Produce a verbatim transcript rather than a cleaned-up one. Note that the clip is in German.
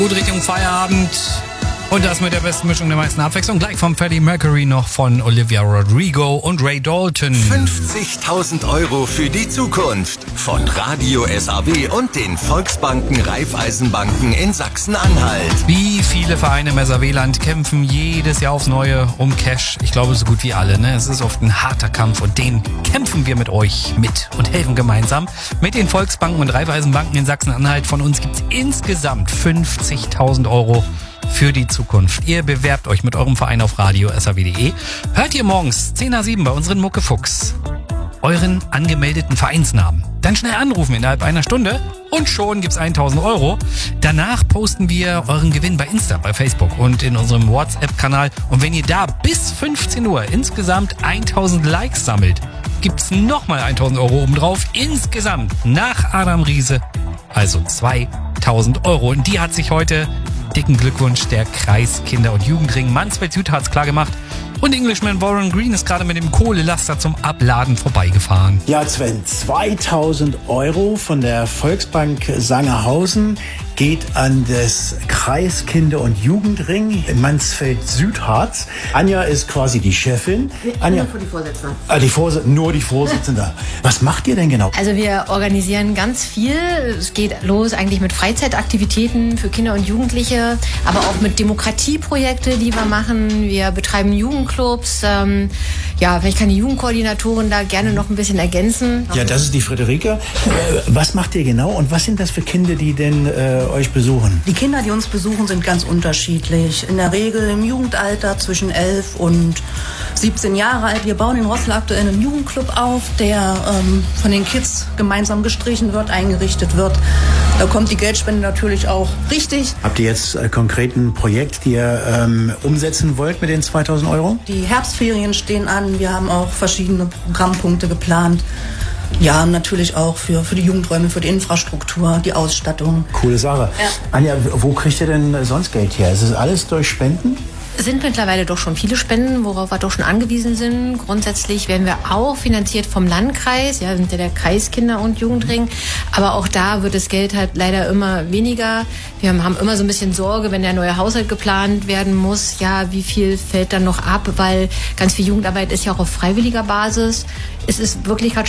Gut Richtung Feierabend. Und das mit der besten Mischung der meisten Abwechslung. Gleich vom Freddie Mercury noch von Olivia Rodrigo und Ray Dalton. fünfzigtausend Euro für die Zukunft. Von Radio S A W und den Volksbanken Raiffeisenbanken in Sachsen-Anhalt. Wie viele Vereine im S A W-Land kämpfen jedes Jahr aufs Neue um Cash? Ich glaube, so gut wie alle. Ne? Es ist oft ein harter Kampf und den kämpfen wir mit euch mit und helfen gemeinsam. Mit den Volksbanken und Raiffeisenbanken in Sachsen-Anhalt. Von uns gibt's insgesamt fünfzigtausend Euro für die Zukunft. Ihr bewerbt euch mit eurem Verein auf radio punkt s a w punkt d e. Hört ihr morgens zehn nach sieben bei unseren Muckefuchs euren angemeldeten Vereinsnamen. Dann schnell anrufen innerhalb einer Stunde und schon gibt's tausend Euro. Danach posten wir euren Gewinn bei Insta, bei Facebook und in unserem WhatsApp-Kanal. Und wenn ihr da bis fünfzehn Uhr insgesamt tausend Likes sammelt, gibt's nochmal tausend Euro obendrauf. Insgesamt nach Adam Riese, also zweitausend Euro. Und die hat sich heute, dicken Glückwunsch, der Kreis Kinder- und Jugendring Mansfeld-Süd hat's klar gemacht. Und Englishman Warren Green ist gerade mit dem Kohlelaster zum Abladen vorbeigefahren. Ja, Sven, zweitausend Euro von der Volksbank Sangerhausen geht an das Kreis Kinder- und Jugendring in Mansfeld-Südharz. Anja ist quasi die Chefin. Anja, nur für die Vorsitzende. Ah, die Vorsitzende, nur die Vorsitzende. Was macht ihr denn genau? Also wir organisieren ganz viel. Es geht los eigentlich mit Freizeitaktivitäten für Kinder und Jugendliche, aber auch mit Demokratieprojekte, die wir machen. Wir betreiben Jugendclubs. Ähm, ja, vielleicht kann die Jugendkoordinatorin da gerne noch ein bisschen ergänzen. Ja, das ist die Friederike. Äh, was macht ihr genau und was sind das für Kinder, die denn äh, euch besuchen? Die Kinder, die uns besuchen, sind ganz unterschiedlich. In der Regel im Jugendalter zwischen elf und siebzehn Jahre alt. Wir bauen in Rossel aktuell einen Jugendclub auf, der ähm, von den Kids gemeinsam gestrichen wird, eingerichtet wird. Da kommt die Geldspende natürlich auch richtig. Habt ihr jetzt äh, konkret ein Projekt, die ihr ähm, umsetzen wollt mit den zweitausend Euro? Die Herbstferien stehen an. Wir haben auch verschiedene Programmpunkte geplant. Ja, natürlich auch für, für die Jugendräume, für die Infrastruktur, die Ausstattung. Coole Sache. Ja. Anja, wo kriegt ihr denn sonst Geld her? Ist das alles durch Spenden? Es sind mittlerweile doch schon viele Spenden, worauf wir doch schon angewiesen sind. Grundsätzlich werden wir auch finanziert vom Landkreis, ja, sind ja der Kreis Kinder- und Jugendring. Aber auch da wird das Geld halt leider immer weniger. Wir haben immer so ein bisschen Sorge, wenn der neue Haushalt geplant werden muss, ja, wie viel fällt dann noch ab, weil ganz viel Jugendarbeit ist ja auch auf freiwilliger Basis. Es ist wirklich gerade